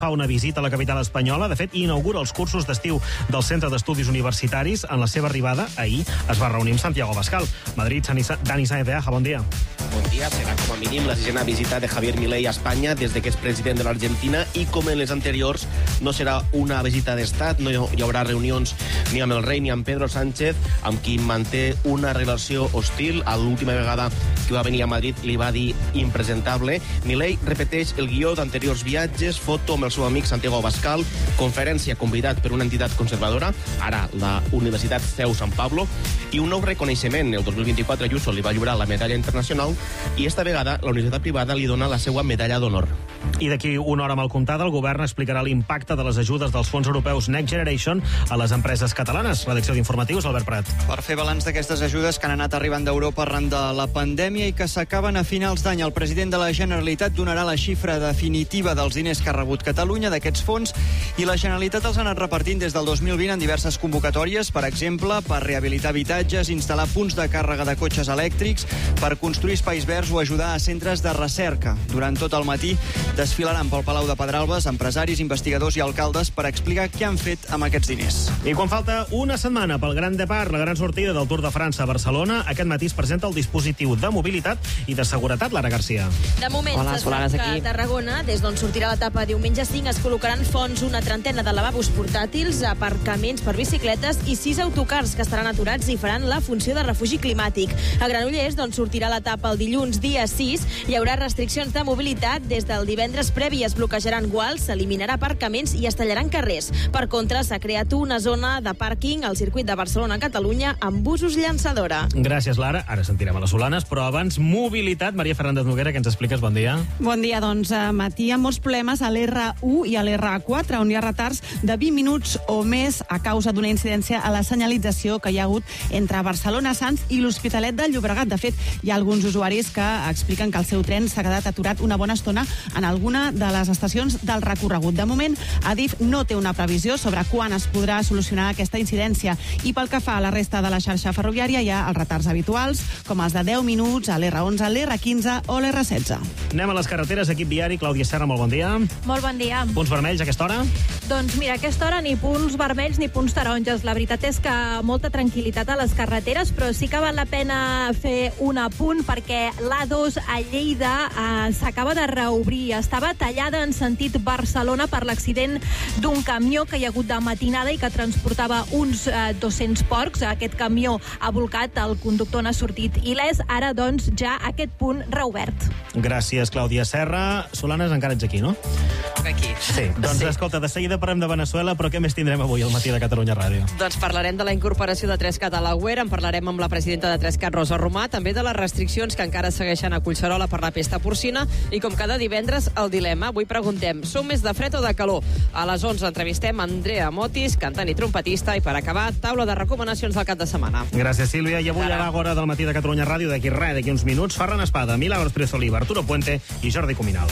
fa una visita a la capital espanyola. De fet, inaugura els cursos d'estiu del Centre d'Estudis Universitaris. En la seva arribada, ahir, es va reunir amb Santiago Abascal. Madrid, Dani Sáenz de Aja, bon dia. Bon dia. Serà com a mínim la sisena visita de Javier Milei a Espanya des que és president de l'Argentina i, com en les anteriors, no serà una visita d'estat, no hi haurà reunions ni amb el rei ni amb Pedro Sánchez, amb qui manté una relació hostil. A l'última vegada que va venir a Madrid li va dir impresentable. Milei repeteix el guió d'anteriors viatges, foto amb el seu amic Santiago Abascal, conferència convidat per una entitat conservadora, ara la Universitat CEU Sant Pablo, i un nou reconeixement. El 2024 Ayuso li va lliurar la medalla internacional i esta vegada la universitat privada li dona la seva medalla d'honor. I d'aquí una hora mal comptada, el govern explicarà l'impacte de les ajudes dels fons europeus Next Generation a les empreses catalanes. Redacció d'informatius, Albert Prat. Per fer balanç d'aquestes ajudes que han anat arribant d'Europa arran de la pandèmia i que s'acaben a finals d'any, el president de la Generalitat donarà la xifra definitiva dels diners que ha rebut Catalunya d'aquests fons, i la Generalitat els ha anat repartint des del 2020 en diverses convocatòries, per exemple, per rehabilitar habitatges, instal·lar punts de càrrega de cotxes elèctrics, per construir espais verds o ajudar a centres de recerca. Durant tot el matí desfilaran pel Palau de Pedralbes empresaris, investigadors i alcaldes per explicar què han fet amb aquests diners. I quan falta una setmana pel Gran Depart, la gran sortida del Tour de França a Barcelona, aquest matí es presenta el dispositiu de mobilitat i de seguretat, Lara Garcia. De moment, a Tarragona, des d'on sortirà l'etapa diumenge 5, es col·locaran fonts, una trentena de lavabos portàtils, aparcaments per bicicletes i 6 autocars que estaran aturats i faran la funció de refugi climàtic. A Granollers, d'on sortirà l'etapa el dilluns dia 6, hi haurà restriccions de mobilitat. Des del divendres previ es bloquejaran guals, s'eliminarà aparcaments i es tallaran carrers. Per contra, s'ha creat una zona de pàrquing al circuit de Barcelona-Catalunya amb busos llançadora. Gràcies, Lara. Ara sentirem a les Solanes, però abans mobilitat. Maria Fernández Noguera, que ens expliques? Bon dia. Bon dia, doncs matí amb molts problemes a l'R1 i a l'R4, on hi ha retards de 20 minuts o més a causa d'una incidència a la senyalització que hi ha hagut entre Barcelona Sants i l'Hospitalet de Llobregat. De fet, hi ha alguns usuaris que expliquen que el seu tren s'ha quedat aturat una bona estona en alguna de les estacions del recorregut. De moment, Adif no té una previsió sobre quan es podrà solucionar aquesta incidència. I pel que fa a la resta de la xarxa ferroviària, hi ha els retards habituals, com els de 10 minuts a l'R11, l'R15 o l'R16. Anem a les carreteres, equip viari. Clàudia Serra, molt bon dia. Molt bon dia. Punts vermells a aquesta hora? Doncs mira, a aquesta hora ni punts vermells ni punts taronges. La veritat és que molta tranquil·litat a les carreteres, però sí que val la pena fer un apunt perquè l'A2 a Lleida s'acaba de reobrir. Estava tallada en sentit Barcelona per l'accident d'un camió que hi ha hagut de matinada i que transportava uns 200 porcs. Aquest camió ha volcat, el conductor n'ha sortit il·lès. Ara, doncs, ja aquest punt reobert. Gràcies, Clàudia Serra. Solanes, encara ets aquí, no? Aquí. Sí, doncs sí. Escolta, de seguida parlem de Veneçuela, però què més tindrem avui al matí de Catalunya Ràdio? Doncs parlarem de la incorporació de 3CAT a l'Agüer, en parlarem amb la presidenta de 3CAT, Rosa Romà, també de les restriccions que encara segueixen a Collserola per la pesta porcina, i com cada divendres, el dilema. Avui preguntem, som més de fred o de calor? A les 11 entrevistem Andrea Motis, cantant i trompetista, i per acabar, taula de recomanacions del cap de setmana. Gràcies, Sílvia. I avui a l'Agora del matí de Catalunya Ràdio, d'aquí uns minuts, Ferran Espada, Milagros Pérez Oliva, Arturo Puente i Jordi Cuminal.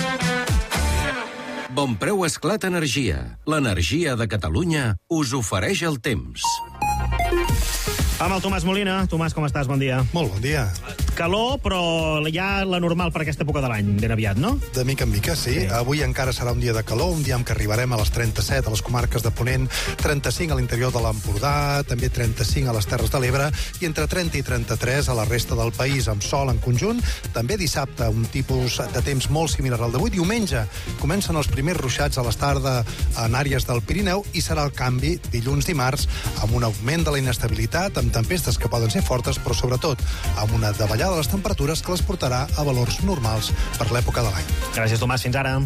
Bonpreu Esclat Energia. L'energia de Catalunya us ofereix el temps. Amb el Tomàs Molina. Tomàs, com estàs? Bon dia. Molt bon dia. Calor, però ja la normal per aquesta època de l'any, ben aviat, no? De mica en mica, sí. Avui encara serà un dia de calor, un dia en què arribarem a les 37 a les comarques de Ponent, 35 a l'interior de l'Empordà, també 35 a les Terres de l'Ebre, i entre 30 i 33 a la resta del país, amb sol en conjunt. També dissabte, un tipus de temps molt similar al d'avui. Diumenge comencen els primers ruixats a les tardes en àrees del Pirineu, i serà el canvi dilluns-dimarts, amb un augment de la inestabilitat, amb tempestes que poden ser fortes, però sobretot amb una davallada de les temperatures que les portarà a valors normals per l'època de l'any. Gràcies, Tomàs. Fins ara.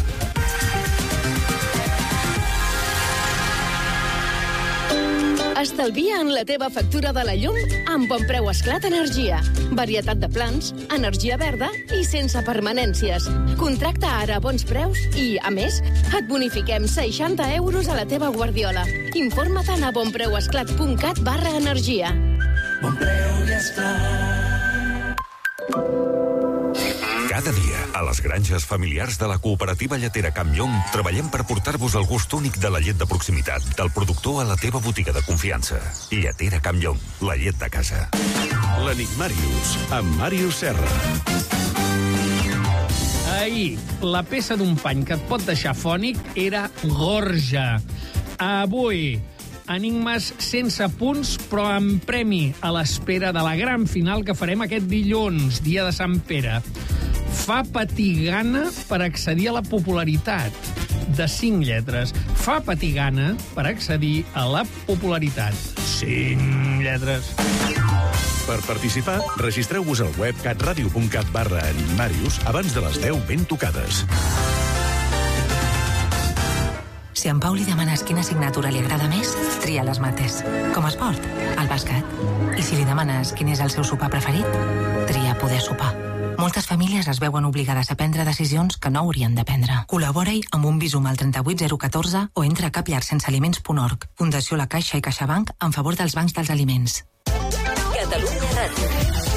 Estalvia en la teva factura de la llum amb Bonpreu Esclat Energia. Varietat de plans, energia verda i sense permanències. Contracta ara a bons preus i, a més, et bonifiquem 60 euros a la teva guardiola. Informa't a bonpreuesclat.cat/energia. Bonpreu i Esclat. Cada dia, a les granges familiars de la cooperativa lletera Campllong, treballem per portar-vos el gust únic de la llet de proximitat, del productor a la teva botiga de confiança. Lletera Campllong, la llet de casa. L'Enigmàrius, amb Màrius Serra. Ahir, la peça d'un pany que et pot deixar fònic era Gorja. Avui, enigmes sense punts, però amb premi, a l'espera de la gran final que farem aquest dilluns, dia de Sant Pere. Fa patir gana per accedir a la popularitat. De 5 lletres. Fa patir gana per accedir a la popularitat. 5 lletres. Per participar, registreu-vos al web catradio.cat/animarius abans de les 10 ben tocades. Si en Pau li demanes quina assignatura li agrada més, tria les mates. Com a esport, el bàsquet. I si li demanes quin és el seu sopar preferit, tria poder sopar. Moltes famílies es veuen obligades a prendre decisions que no haurien de prendre. Col·labora-hi amb un Bizum al 38014 o entra a capllarsensealiments.org. Fundació La Caixa i CaixaBank en favor dels bancs dels aliments. Catalunya Ràdio.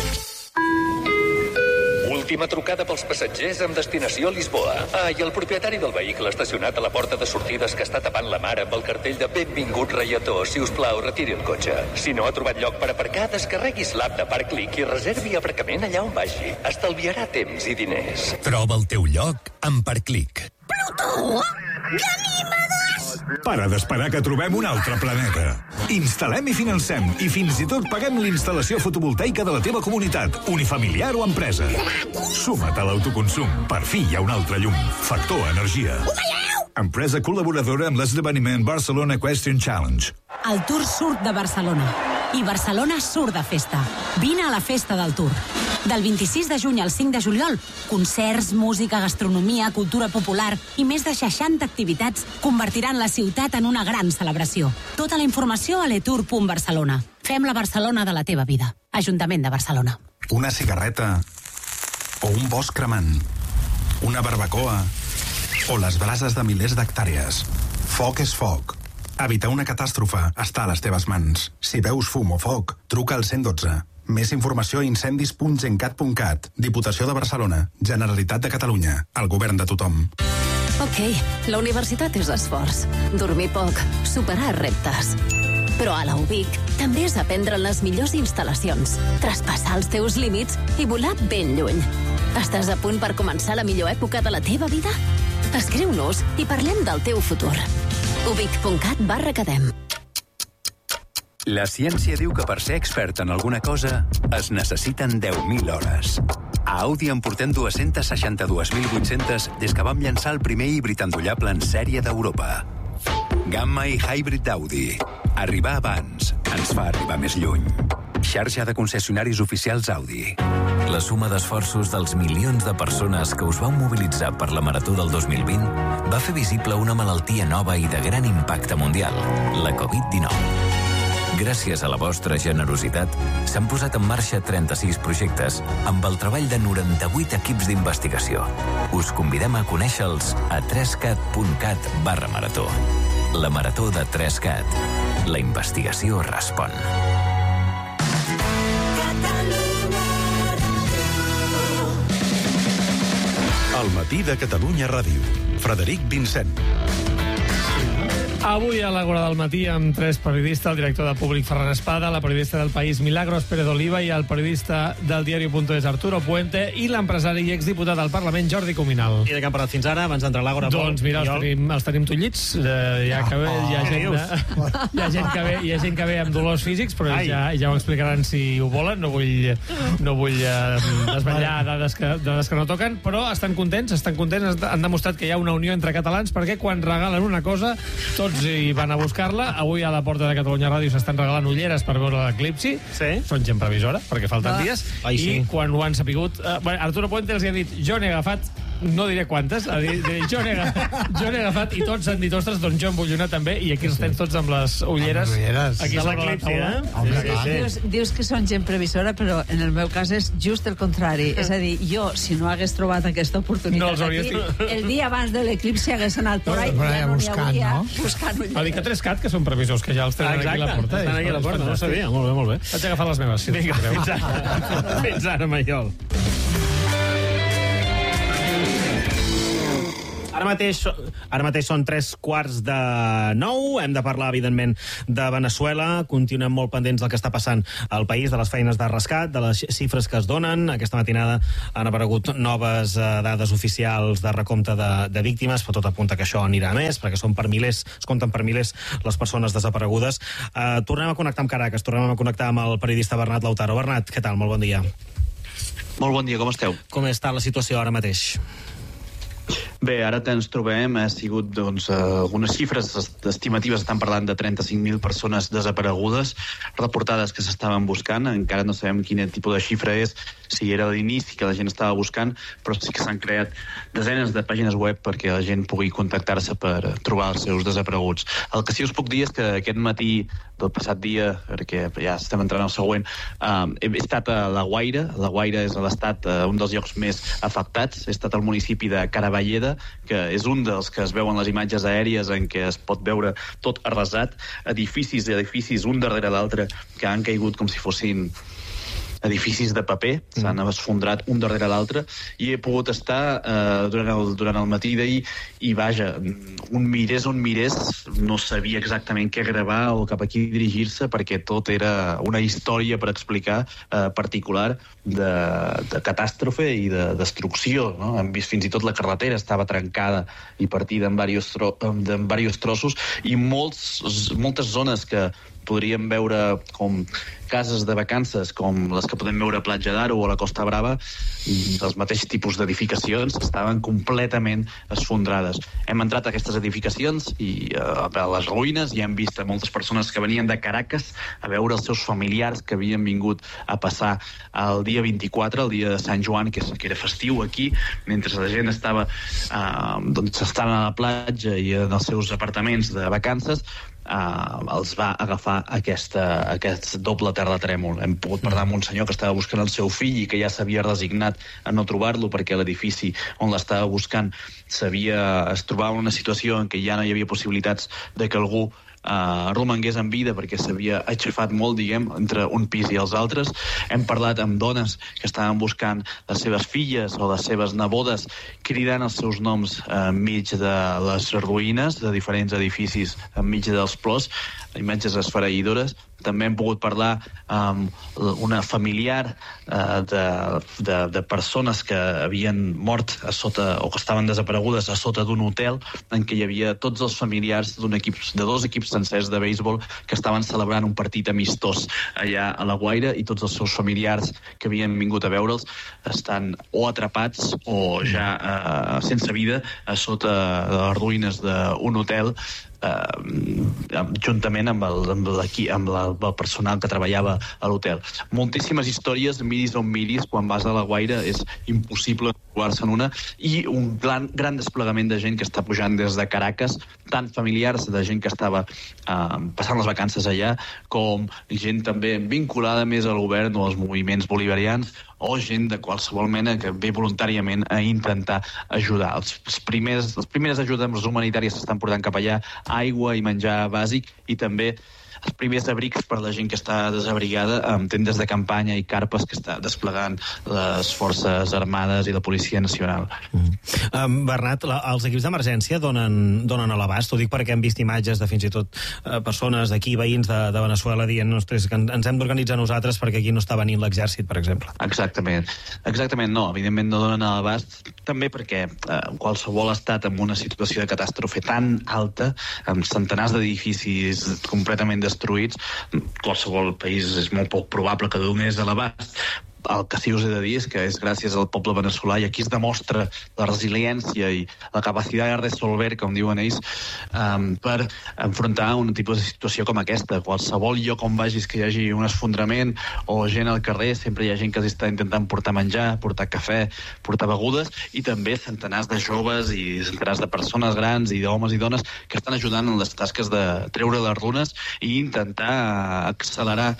Última trucada pels passatgers amb destinació a Lisboa. I el propietari del vehicle estacionat a la porta de sortides que està tapant la mar amb el cartell de benvingut reietó. Si us plau, retiri el cotxe. Si no ha trobat lloc per aparcar, descarreguis l'app de Parclick i reservi aparcament allà on vagi. Estalviarà temps i diners. Troba el teu lloc amb Parclick. Plutó! Ganímedes! Para d'esperar que trobem un altre planeta. Instal·lem i financem i fins i tot paguem l'instal·lació fotovoltaica de la teva comunitat, unifamiliar o empresa. Suma't a l'autoconsum. Per fi hi ha un altre llum. Factor Energia. Empresa col·laboradora amb l'esdeveniment Barcelona Equestrian Challenge. El Tour surt de Barcelona. I Barcelona surt de festa. Vine a la festa del Tour. Del 26 de juny al 5 de juliol, concerts, música, gastronomia, cultura popular i més de 60 activitats convertiran la ciutat en una gran celebració. Tota la informació a letour.barcelona. Fem la Barcelona de la teva vida. Ajuntament de Barcelona. Una cigarreta o un bosc cremant, una barbacoa o les brases de milers d'hectàrees. Foc és foc. Evitar una catàstrofe està a les teves mans. Si veus fum o foc, truca al 112. Més informació a incendis.gencat.cat. Diputació de Barcelona. Generalitat de Catalunya. El govern de tothom. Ok, la universitat és esforç. Dormir poc, superar reptes. Però a la UBIC també és aprendre en les millors instal·lacions, traspassar els teus límits i volar ben lluny. Estàs a punt per començar la millor època de la teva vida? Escriu-nos i parlem del teu futur. ubic.cat/academ. La ciència diu que per ser expert en alguna cosa es necessiten 10.000 hores. A Audi en portem 262.800 des que vam llançar el primer híbrid endollable en sèrie d'Europa. Gamma i Hybrid d'Audi. Arribar abans ens fa arribar més lluny. Xarxa de concessionaris oficials Audi. La suma d'esforços dels milions de persones que us vau mobilitzar per la Marató del 2020 va fer visible una malaltia nova i de gran impacte mundial, la Covid-19. Gràcies a la vostra generositat, s'han posat en marxa 36 projectes amb el treball de 98 equips d'investigació. Us convidem a conèixer-los a 3cat.cat/marató. La Marató de 3Cat. La investigació respon. El matí de Catalunya Ràdio. Frederic Vincent. Avui a l'Àgora del matí amb 3 periodistes, el director de Públic Ferran Espada, la periodista del País Milagros Pérez Oliva i el periodista del diario.es Arturo Puente i l'empresari i exdiputat al Parlament Jordi Cuminal. I de què han parlat fins ara, abans d'entrar a l'Àgora? Doncs mira, els tenim tot llits. Hi ha gent que ve amb dolors físics, però ja ho explicaran si ho volen. No vull desvetllar dades que no toquen, però estan contents, han demostrat que hi ha una unió entre catalans, perquè quan regalen una cosa tots hi van a buscar-la. Avui a la porta de Catalunya Ràdio s'estan regalant ulleres per veure l'eclipsi. Sí. Són gent previsora, perquè falten dies. I quan ho han sapigut... Arturo Puente els ha dit, jo n'he agafat, no diré quantes, jo n'he agafat i tots han dit, ostres, doncs jo en vull una també, i aquí els tens tots amb les ulleres. Aquí sobre la taula. Dius que són gent previsora, però en el meu cas és just el contrari. És a dir, jo, si no hagués trobat aquesta oportunitat aquí, el dia abans de l'eclipsi hagués anat por ahí, ja no n'hi hauria buscant ulleres. Va dir que 3Cat, que són previsors, que ja els tenen aquí a la porta. Estan aquí a la porta, no ho sabia. Molt bé. Vaig agafar les meves, si vinga, fins ara, Maiol. Ara mateix són 8:45. Hem de parlar, evidentment, de Veneçuela. Continuem molt pendents del que està passant al país, de les feines de rescat, de les xifres que es donen. Aquesta matinada han aparegut noves dades oficials de recompte de víctimes, però tot apunta que això anirà a més, perquè són per milers, es compten per milers les persones desaparegudes. Tornem a connectar amb Caracas, tornem a connectar amb el periodista Bernat Lautaro. Bernat, què tal? Molt bon dia. Molt bon dia, com esteu? Com està la situació ara mateix? Bé, ara ens trobem, ha sigut algunes xifres estimatives, estan parlant de 35.000 persones desaparegudes, reportades que s'estaven buscant, encara no sabem quin tipus de xifra és, si era l'inici que la gent estava buscant, però sí que s'han creat desenes de pàgines web perquè la gent pugui contactar-se per trobar els seus desapareguts. El que sí us puc dir és que aquest matí del passat dia, perquè ja estem entrant al següent, he estat a La Guaira. La Guaira és a l'estat un dels llocs més afectats. He estat al municipi de Caravalleda, que és un dels que es veuen les imatges aèries en què es pot veure tot arrasat, edificis i edificis un darrere l'altre que han caigut com si fossin edificis de paper, s'han esfondrat un darrere l'altre, i he pogut estar durant el matí d'ahir i vaja, un mirés no sabia exactament què gravar o cap a qui dirigir-se, perquè tot era una història per explicar particular de catàstrofe i de destrucció, no? Hem vist fins i tot la carretera estava trencada i partida en diversos trossos, i moltes zones que podríem veure com cases de vacances, com les que podem veure a Platja d'Aro o a la Costa Brava, dels mateixos tipus d'edificacions estaven completament esfondrades. Hem entrat a aquestes edificacions i a les ruïnes i hem vist moltes persones que venien de Caracas a veure els seus familiars que havien vingut a passar el dia 24, el dia de Sant Joan, que era festiu aquí, mentre la gent estava estant a la platja i en els seus apartaments de vacances, els va agafar aquest doble terratrèmol. Hem pogut parlar amb un senyor que estava buscant el seu fill i que ja s'havia resignat a no trobar-lo perquè l'edifici on l'estava buscant es trobava en una situació en què ja no hi havia possibilitats de que algú romangués en vida perquè s'havia aixafat molt, entre un pis i els altres. Hem parlat amb dones que estaven buscant les seves filles o les seves nebodes, cridant els seus noms enmig de les ruïnes de diferents edificis, enmig dels plors, imatges esfereïdores. També hem pogut parlar amb una familiar de persones que havien mort a sota, o que estaven desaparegudes a sota d'un hotel en què hi havia tots els familiars de dos equips sencers de béisbol que estaven celebrant un partit amistós allà a La Guaira, i tots els seus familiars que havien vingut a veure'ls estan o atrapats o ja sense vida a sota de les ruïnes d'un hotel, juntament amb el personal que treballava a l'hotel. Moltíssimes històries, miris on miris, quan vas a La Guaira és impossible trobar-se en una, i un gran desplegament de gent que està pujant des de Caracas, tant familiars de gent que estava passant les vacances allà, com gent també vinculada més al govern o als moviments bolivarians, o gent de qualsevol mena que ve voluntàriament a intentar ajudar. Les primeres ajudes humanitàries s'estan portant cap allà, aigua i menjar bàsic, i també els primers abrics per la gent que està desabrigada, amb tendes de campanya i carpes que està desplegant les forces armades i la Policia Nacional. Bernat, els equips d'emergència donen a l'abast? Ho dic perquè hem vist imatges de fins i tot persones d'aquí, veïns de Veneçuela, dient que ens hem d'organitzar nosaltres perquè aquí no està venint l'exèrcit, per exemple. Exactament, no, evidentment no donen a l'abast, també perquè qualsevol estat en una situació de catàstrofe tan alta, amb centenars d'edificis completament destruïts, qualsevol país és molt poc probable que donés a l'abast. El que sí us he de dir és que és gràcies al poble veneçolà, i aquí es demostra la resiliència i la capacitat de resolver, com diuen ells, per enfrontar un tipus de situació com aquesta. Qualsevol lloc on vagis que hi hagi un esfondrament o gent al carrer, sempre hi ha gent que està intentant portar menjar, portar cafè, portar begudes, i també centenars de joves i centenars de persones grans i d'homes i dones que estan ajudant en les tasques de treure les runes i intentar accelerar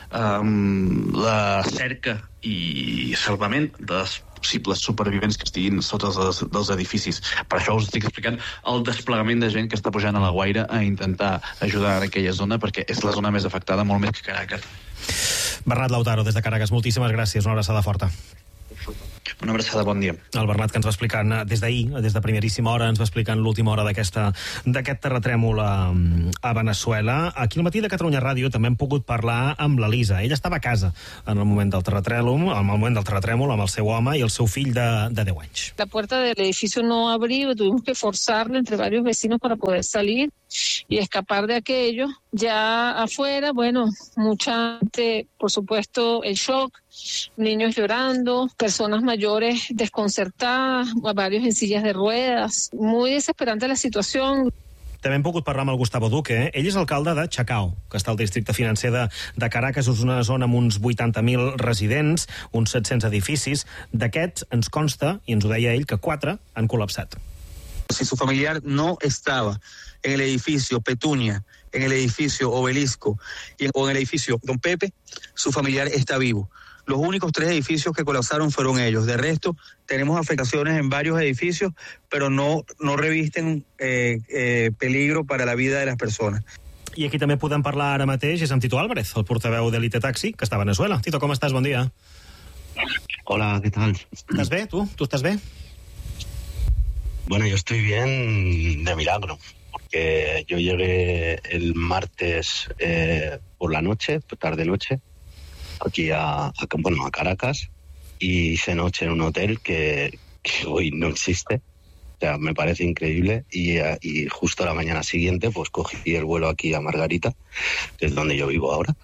la cerca i salvament dels possibles supervivents que estiguin sota dels edificis. Per això us estic explicant el desplegament de gent que està pujant a La Guaira a intentar ajudar en aquella zona, perquè és la zona més afectada, molt més que Caracas. Bernat Lautaro, des de Caracas, moltíssimes gràcies, una abraçada forta. Una abraçada, bon dia. El Bernat, que ens va explicant des d'ahir, des de primeríssima hora, ens va explicant l'última hora d'aquest terratrèmol a Veneçuela. Aquí al matí de Catalunya Ràdio també hem pogut parlar amb l'Elisa. Ella estava a casa en el moment del terratrèmol, amb el seu home i el seu fill de 10 anys. La puerta del edificio no abrió, tuvimos que forzarla entre varios vecinos para poder salir y escapar de aquello. Ya afuera, bueno, mucha gente, por supuesto, el shock, niños llorando, personas mayores desconcertadas, varios en sillas de ruedas. Muy desesperante la situación. També hem pogut parlar amb el Gustavo Duque. Ell és alcalde de Chacao, que està al districte financer de Caracas. És una zona amb uns 80.000 residents, uns 700 edificis. D'aquests ens consta, i ens ho deia ell, que 4 han col·lapsat. Si su familiar no estaba en el edificio Petunia, en el edificio Obelisco o en el edificio Don Pepe, su familiar está vivo. Los únicos 3 edificios que colapsaron fueron ellos. De resto, tenemos afectaciones en varios edificios, pero no revisten peligro para la vida de las personas. I aquí també podem parlar ara mateix és amb Tito Álvarez, el portaveu d'Elite Taxi, que està a Venezuela. Tito, com estàs? Bon dia. Hola, ¿qué tal? ¿Estás bien? ¿Tú estás bien? Bueno, yo estoy bien de milagro, porque yo llegué el martes por la noche, tarde-noche, aquí a Caracas, y hice noche en un hotel que hoy no existe. O sea, me parece increíble, y justo a la mañana siguiente pues cogí el vuelo aquí a Margarita, que es donde yo vivo ahora,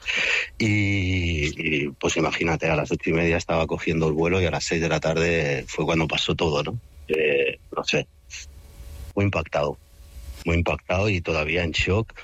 y pues imagínate, a las 8:30 estaba cogiendo el vuelo y a las 6 de la tarde fue cuando pasó todo, ¿no? No sé, muy impactado y todavía en shock.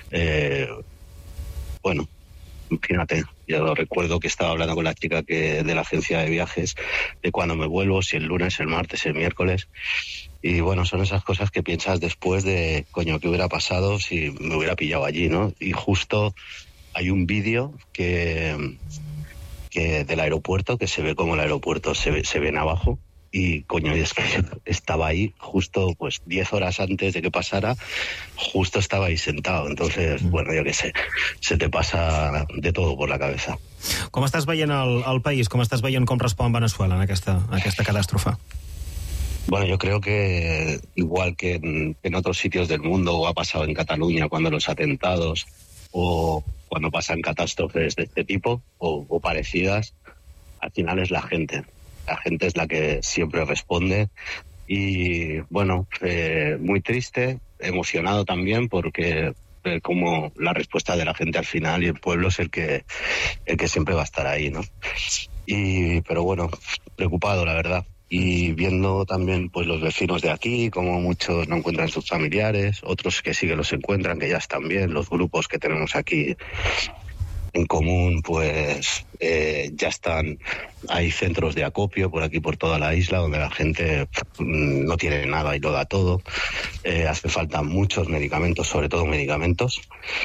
Bueno, fíjate, yo recuerdo que estaba hablando con la chica de la agencia de viajes de cuándo me vuelvo, si el lunes, el martes, el miércoles. Y bueno, son esas cosas que piensas después de, coño, ¿qué hubiera pasado si me hubiera pillado allí, no? Y justo hay un vídeo que del aeropuerto, que se ve como el aeropuerto se ve en abajo. Y coño, es que estaba ahí justo pues 10 horas antes de que pasara, justo estaba ahí sentado. Entonces, bueno, yo qué sé, se te pasa de todo por la cabeza. Com estàs veient el país? Com estàs veient com respon Venezuela en aquesta catàstrofe? Bueno, yo creo que igual que en otros sitios del mundo, o ha pasado en Cataluña cuando los atentados, o cuando pasan catástrofes de este tipo o parecidas, al final es la gente. La gente es la que siempre responde y, bueno, muy triste, emocionado también porque como la respuesta de la gente al final, y el pueblo es el que siempre va a estar ahí, ¿no? Pero bueno, preocupado, la verdad. Y viendo también pues los vecinos de aquí, como muchos no encuentran sus familiares, otros que sí que los encuentran, que ya están bien, los grupos que tenemos aquí en común, pues ya están, hay centros de acopio por aquí, por toda la isla, donde la gente no tiene nada y lo da todo. Hace falta muchos medicamentos, sobre todo medicamentos.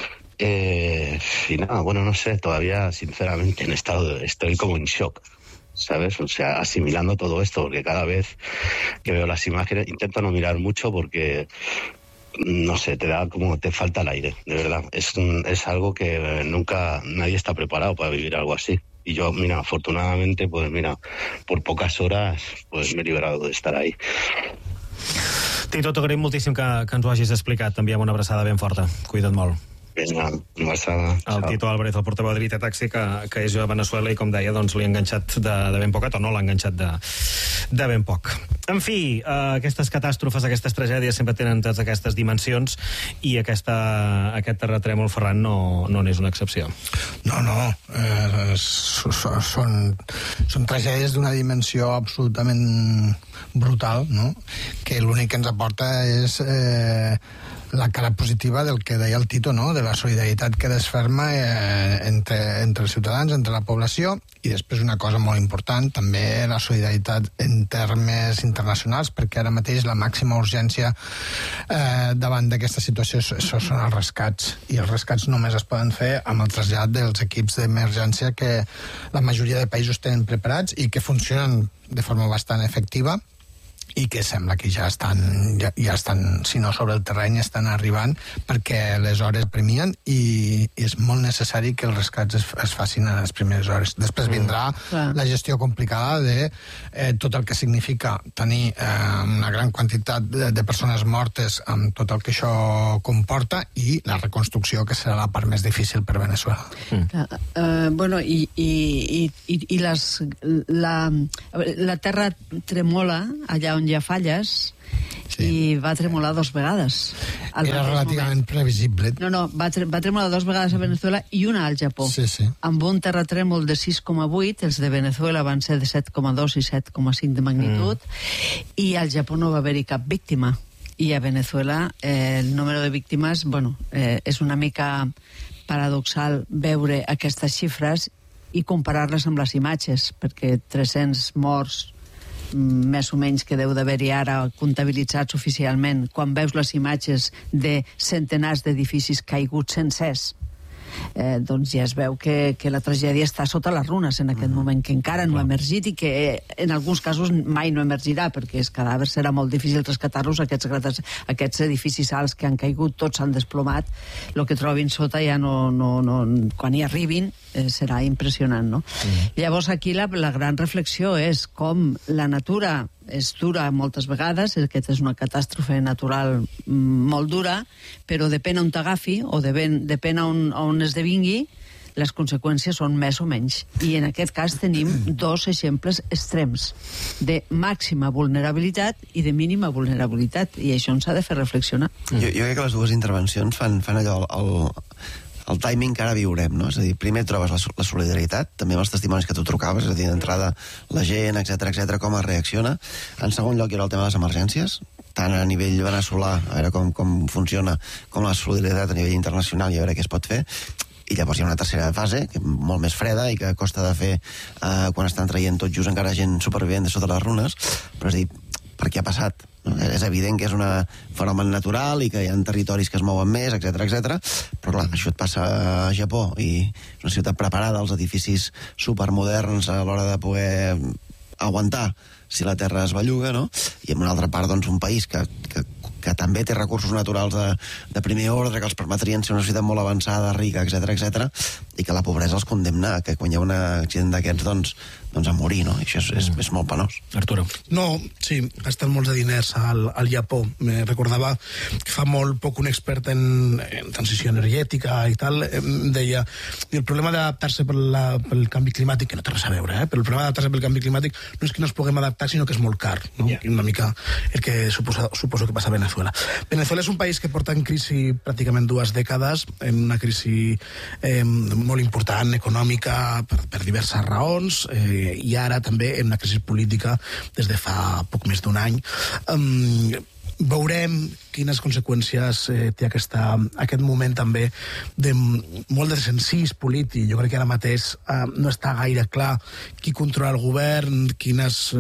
Y nada, bueno, no sé, todavía sinceramente estoy como en shock, ¿sabes? O sea, asimilando todo esto, porque cada vez que veo las imágenes intento no mirar mucho porque no sé, te falta el aire, de verdad. Es algo que nunca nadie está preparado para vivir algo así. Y yo, mira, afortunadamente, pues mira, por pocas horas pues me he liberado de estar ahí. Tito, t'agraïm moltíssim que ens ho hagis explicat. T'enviem una abraçada ben forta. Cuida't molt. Vinga, una abraçada. El Tito Álvarez, el portaveu d'Elite Taxi, que és a Venezuela i, com deia, doncs li ha enganxat de ben poc, o no l'ha enganxat de ben poc. En fi, aquestes catàstrofes, aquestes tragèdies sempre tenen totes aquestes dimensions i aquest terratrèmol, Ferran, no n'és una excepció. No. Són tragèdies d'una dimensió absolutament brutal, no? Que l'únic que ens aporta és la cara positiva del que deia el Tito, no? De la solidaritat que desferma entre els ciutadans, entre la població, i després una cosa molt important, també la solidaritat en termes internacionals, perquè ara mateix la màxima urgència davant d'aquesta situació són els rescats, i els rescats només es poden fer amb el trasllat dels equips d'emergència que la majoria de països tenen preparats i que funcionen de forma bastant efectiva, i que sembla que ja estan, si no sobre el terreny, estan arribant, perquè les hores premien i és molt necessari que els rescats es facin a les primeres hores. Després vindrà la gestió complicada de tot el que significa tenir una gran quantitat de persones mortes amb tot el que això comporta i la reconstrucció, que serà la part més difícil per Venezuela. Bueno, i la terra tremola allà on hi ha falles, i va tremolar 2 vegades. Era relativament previsible. No, va tremolar 2 vegades a Venezuela i una al Japó. Amb un terratrèmol de 6,8, els de Venezuela van ser de 7,2 i 7,5 de magnitud, i al Japó no va haver-hi cap víctima. I a Venezuela el número de víctimes, és una mica paradoxal veure aquestes xifres i comparar-les amb les imatges, perquè 300 morts més o menys que deu d'haver-hi ara comptabilitzats oficialment, quan veus les imatges de centenars d'edificis caiguts sencers, doncs ja es veu que la tragèdia està sota les runes en aquest moment, que encara no ha emergit i que en alguns casos mai no emergirà, perquè els cadàvers serà molt difícil rescatar-los. Aquests edificis alts que han caigut, tots s'han desplomat, el que trobin sota ja quan hi arribin serà impressionant, no? Llavors aquí la gran reflexió és com la natura és dura moltes vegades, aquesta és una catàstrofe natural molt dura, però depèn on t'agafi o depèn on esdevingui, les conseqüències són més o menys. I en aquest cas tenim 2 exemples extrems, de màxima vulnerabilitat i de mínima vulnerabilitat, i això ens ha de fer reflexionar. Jo crec que les dues intervencions fan allò, el timing que ara viurem, no? És a dir, primer trobes la solidaritat, també amb els testimonis que tu trucaves, és a dir, d'entrada la gent, etc, com es reacciona. En segon lloc hi haurà el tema de les emergències, tant a nivell veneçolà, a veure com funciona, com la solidaritat a nivell internacional i a veure què es pot fer. I llavors hi ha una tercera fase, que és molt més freda i que costa de fer quan estan traient tot just encara gent supervivent de sota les runes, però és a dir, per què ha passat? És evident que és un fenomen natural i que hi ha territoris que es mouen més, etc, però clar, això et passa a Japó i és una ciutat preparada, els edificis supermoderns a l'hora de poder aguantar si la terra es belluga, no? I en una altra part, doncs, un país que també té recursos naturals de primer ordre, que els permetrien ser una societat molt avançada, rica, etc, i que la pobresa els condemna, que quan hi ha un accident d'aquests, doncs a morir, no? I això és molt penós. Arturo. No, sí, gasten molts de diners al Japó. Me recordava que fa molt poc un expert en transició energètica i tal, deia, el problema d'adaptar-se pel canvi climàtic, que no té res a veure, però el problema d'adaptar-se pel canvi climàtic no és que no ens puguem adaptar, sinó que és molt car, no? Una mica el que suposo que passa a Venezuela. Venezuela és un país que porta en crisi pràcticament 2 dècades, en una crisi molt important, econòmica, per diverses raons, i ara també en una crisi política des de fa poc més d'1 any. Veurem quines conseqüències té aquest moment també de molt de desencís polític. Jo crec que ara mateix no està gaire clar qui controla el govern, quines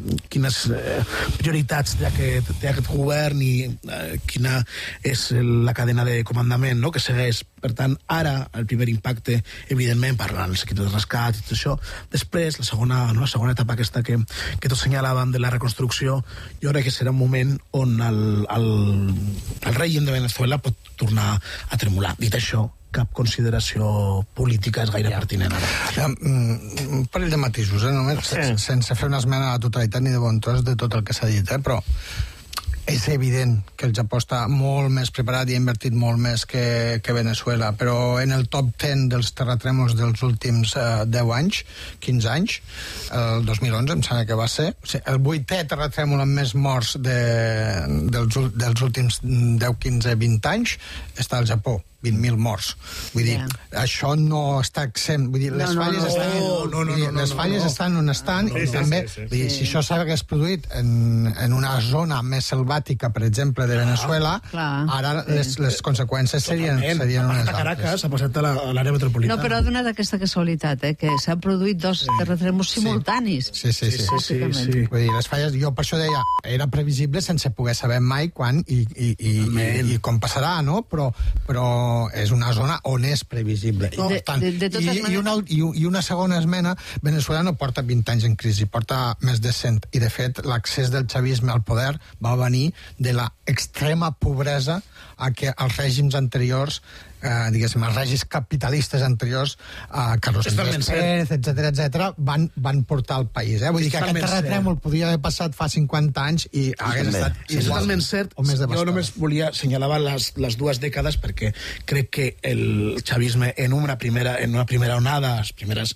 prioritats té aquest govern i quina és la cadena de comandament, no?, que segueix. Per tant, ara el primer impacte, evidentment, parlant dels equips de rescat i tot això. Després, la segona etapa aquesta que tots senyalaven de la reconstrucció, jo crec que serà un moment on el règim de Venezuela pot tornar a tremolar. Dit això, cap consideració política és gaire pertinent ara. Un parell de matisos, només, sense fer una esmena a la totalitat ni de bon tros de tot el que s'ha dit, però és evident que el Japó està molt més preparat i ha invertit molt més que Venezuela, però en el top 10 dels terratrèmols dels últims 10 anys, 15 anys, el 2011 em sembla que va ser, el 8è terratrèmol amb més morts dels últims 10, 15, 20 anys està al Japó. 20.000 morts. Vull dir, això no està exempt. Vull dir, les falles estan on estan i també, vull dir, si això s'hagués produït en una zona més selvàtica, per exemple, de Venezuela, ara les conseqüències serien unes altres. A Caracas ha passat a l'àrea metropolitana. No, però ha donat aquesta casualitat, que s'han produït 2 terratrèmols simultanis. Sí. Vull dir, les falles, jo per això deia, era previsible sense poder saber mai quan i com passarà, no? Però és una zona on és previsible. I una segona esmena, Venezuela no porta 20 anys en crisi, porta més de 100, i de fet l'accés del chavisme al poder va venir de la extrema pobresa a què els règims anteriors, diguéssim, els règims capitalistes anteriors, Carlos Andrés Pérez, etc., van portar al país. Vull dir que aquest terratrèmol podria haver passat fa 50 anys i hagués estat és totalment cert. Jo només volia assenyalar les 2 dècades perquè crec que el chavisme en una primera onada, els primers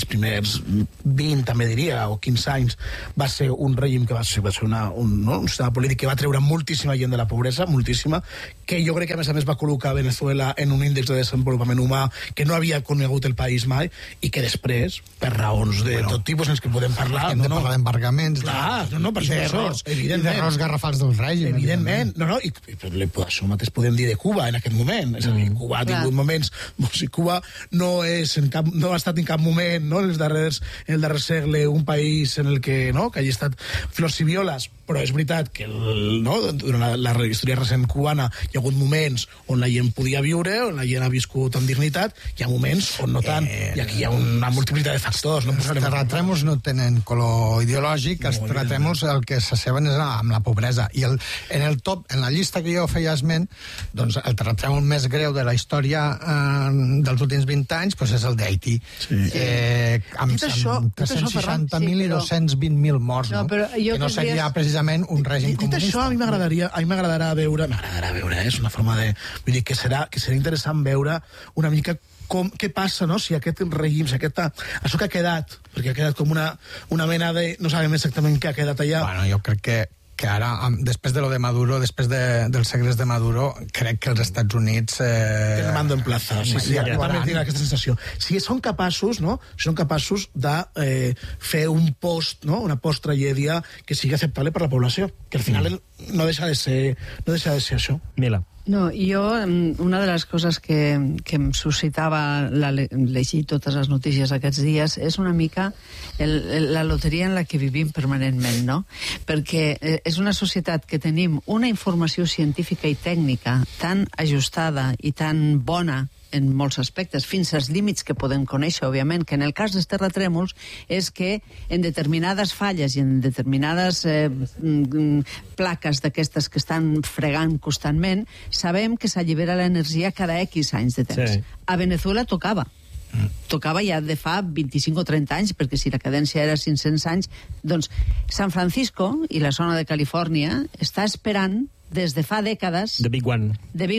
20, també diria, o 15 anys, va ser un règim que va ser un sistema polític que va treure moltíssima gent de la pobresa, moltíssima, que jo crec que a més va col·locar Venezuela en un índex de desenvolupament humà que no havia conegut el país mai, i que després, per raons de tot tipus en els que podem parlar... Hem de parlar d'embargaments, d'errors, evidentment. I d'errors garrafals del règim. Evidentment. I això mateix podem dir de Cuba en aquest moment. És a dir, Cuba ha tingut moments... Cuba no ha estat en cap moment, en el darrer segle, un país en el que hagi estat flors i violes, però és veritat que durant la història recent cubana hi ha hagut moments on la gent podia viure, on la gent ha viscut amb dignitat, hi ha moments on no tant, i aquí hi ha una multiplicitat de factors. Els terratrèmols no tenen color ideològic, els terratrèmols el que s'asseben és amb la pobresa, i en la llista que jo feia esment, doncs el terratrèmol més greu de la història dels últims 20 anys és el d'Haití, amb 360.000 i 220.000 morts, que no seria precisament un règim comunista. Dit això, a mi m'agradarà veure, és una forma de... Vull dir que serà interessant veure una mica què passa, si aquest règim, això que ha quedat, perquè ha quedat com una mena de... No sabem exactament què ha quedat allà. Bueno, jo crec que ara, després de lo de Maduro, després dels segles de Maduro, crec que els Estats Units... Tenen mando en plaza. Sí, també tinc aquesta sensació. Si són capaços, de fer una post-tragèdia que sigui acceptable per la població, que al final no deixa de ser això. Mila. No, una de les coses que em suscitava llegir totes les notícies aquests dies és una mica la loteria en la que vivim permanentment, no? Perquè és una societat que tenim una informació científica i tècnica tan ajustada i tan bona en molts aspectes, fins als límits que podem conèixer, òbviament, que en el cas dels terratrèmols és que en determinades falles i en determinades plaques d'aquestes que estan fregant constantment, sabem que s'allibera l'energia cada X anys de temps. Sí. A Venezuela tocava ja de fa 25 o 30 anys, perquè si la cadència era 500 anys, doncs San Francisco i la zona de Califòrnia està esperant des de fa dècades... The Big One.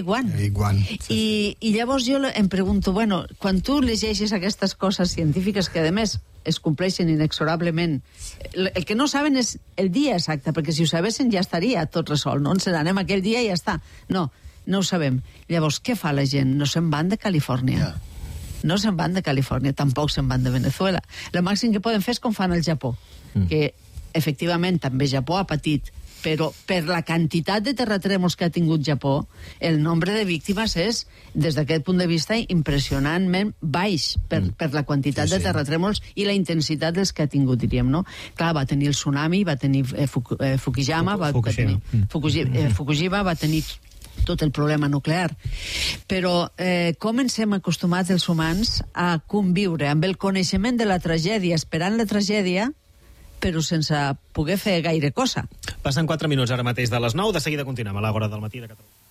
I llavors jo em pregunto, quan tu llegeixes aquestes coses científiques que, a més, es compleixen inexorablement, el que no saben és el dia exacte, perquè si ho sabessin ja estaria tot resolt, no? Ens n'anem aquell dia i ja està. No ho sabem. Llavors, què fa la gent? No se'n van de Califòrnia. No se'n van de Califòrnia, tampoc se'n van de Venezuela. El màxim que poden fer és com fan el Japó, que efectivament també Japó ha patit, però per la quantitat de terratrèmols que ha tingut Japó, el nombre de víctimes és, des d'aquest punt de vista, impressionantment baix per la quantitat de terratrèmols i la intensitat dels que ha tingut, diríem, no? Clar, va tenir el tsunami, va tenir Fukushima, va tenir tot el problema nuclear. Però com ens hem acostumat els humans a conviure amb el coneixement de la tragèdia, esperant la tragèdia, però sense poder fer gaire cosa. Passen 4 minuts ara mateix de les 9, de seguida continuem a l'Àgora del Matí de Catalunya.